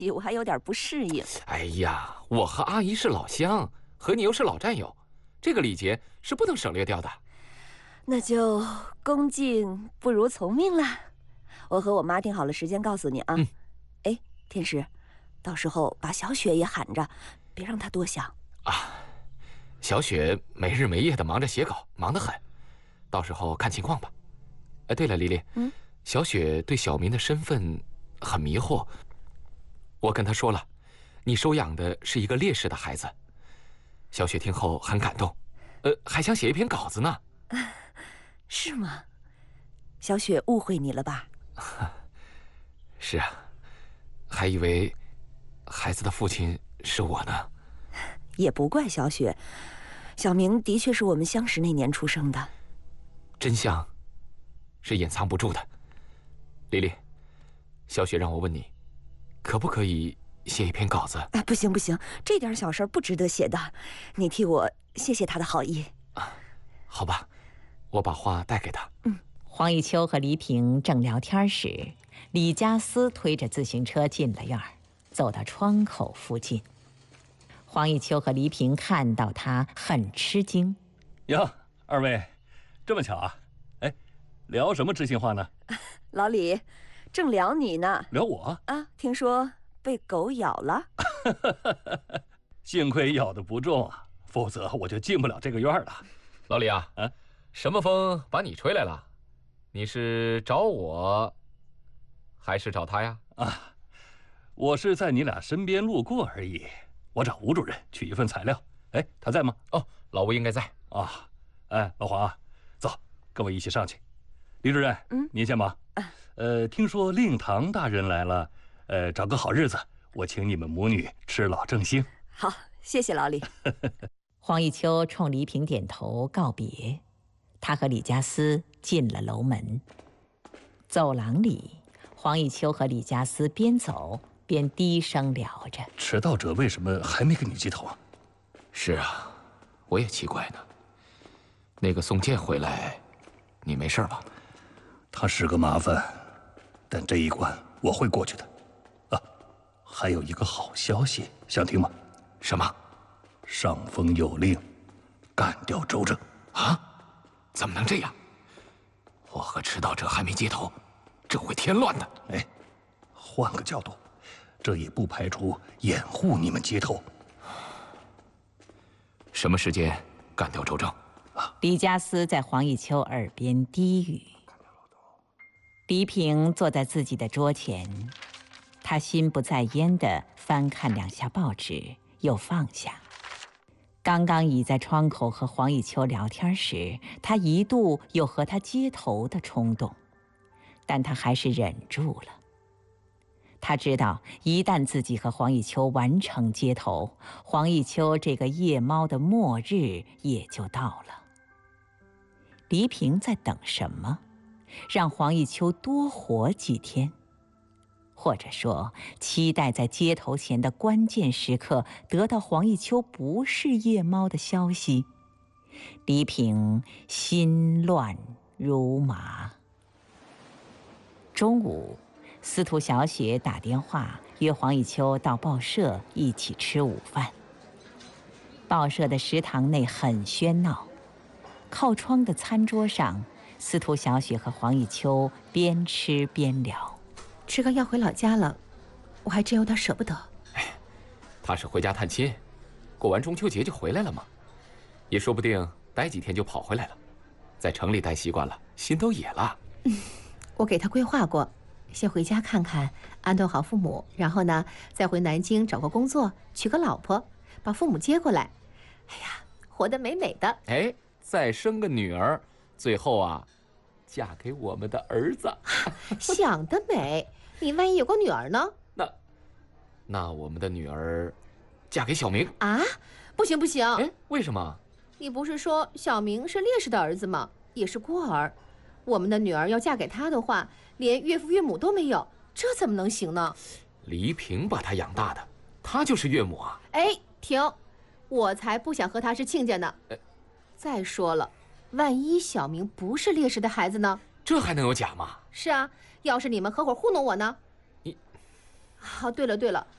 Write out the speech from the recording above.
我还有点不适应。 哎呀，我和阿姨是老乡，和你又是老战友，这个礼节是不能省略掉的。 那就恭敬不如从命了。我和我妈定好了时间，告诉你啊。哎，天石，到时候把小雪也喊着，别让她多想啊。小雪没日没夜的忙着写稿，忙得很，到时候看情况吧。哎，对了，丽丽，小雪对小明的身份很迷惑，我跟她说了，你收养的是一个烈士的孩子。小雪听后很感动，还想写一篇稿子呢。 是吗？小雪误会你了吧？ 是啊，还以为孩子的父亲是我呢。 也不怪小雪，小明的确是我们相识那年出生的。 真相是隐藏不住的。丽丽，小雪让我问你，可不可以写一篇稿子？ 哎，不行不行，这点小事不值得写的。你替我谢谢他的好意。 好吧，我把话带给他。 黄一秋和黎平正聊天时，李家思推着自行车进了院儿，走到窗口附近。黄一秋和黎平看到他很吃惊。 哟，二位，这么巧啊？哎，聊什么知心话呢？ 老李，正聊你呢。 聊我啊？听说被狗咬了。 幸亏咬得不重啊，否则我就进不了这个院了。 老李啊，什么风把你吹来了？你是找我，还是找他呀？ 啊，我是在你俩身边路过而已。我找吴主任取一份材料。哎，他在吗？ 哦，老吴应该在啊。哎，老黄啊，走，跟我一起上去。李主任，您先忙。听说令堂大人来了，找个好日子，我请你们母女吃老正兴。 好，谢谢老李。 黄一秋冲黎平点头告别，他和李家思进了楼门。走廊里，黄一秋和李家思边走边低声聊着。 迟到者为什么还没跟你接头啊？ 是啊，我也奇怪呢。那个宋健回来，你没事吧？ 他是个麻烦，但这一关我会过去的。啊，还有一个好消息，想听吗？ 什么？ 上峰有令，干掉周正。 啊？怎么能这样？我和迟到者还没接头，这会添乱的。 哎，换个角度，这也不排除掩护你们接头。 什么时间干掉周正？ 李家思在黄一秋耳边低语。黎平坐在自己的桌前，他心不在焉地翻看两下报纸，又放下。刚刚倚在窗口和黄一秋聊天时，他一度有和他接头的冲动，但他还是忍住了。他知道，一旦自己和黄一秋完成接头，黄一秋这个夜猫的末日也就到了。黎平在等什么？让黄一秋多活几天，或者说，期待在接头前的关键时刻得到黄一秋不是夜猫的消息。黎平心乱如麻。中午，司徒小雪打电话约黄一秋到报社一起吃午饭。报社的食堂内很喧闹，靠窗的餐桌上，司徒小雪和黄一秋边吃边聊。 志刚要回老家了，我还真有点舍不得。 哎，他是回家探亲，过完中秋节就回来了嘛，也说不定待几天就跑回来了。在城里待习惯了，心都野了。 我给他规划过，先回家看看，安顿好父母，然后呢，再回南京找个工作，娶个老婆，把父母接过来。哎呀，活得美美的。 哎，再生个女儿，最后啊，嫁给我们的儿子。 想得美！你万一有个女儿呢？ 那我们的女儿嫁给小明啊？不行不行！ 哎，为什么？ 你不是说小明是烈士的儿子吗？也是孤儿。我们的女儿要嫁给他的话，连岳父岳母都没有，这怎么能行呢？ 黎平把他养大的，他就是岳母啊！ 哎，停！我才不想和他是亲家呢。再说了，万一小明不是烈士的孩子呢？ 这还能有假吗？ 是啊，要是你们合伙糊弄我呢？ 你…… 对了，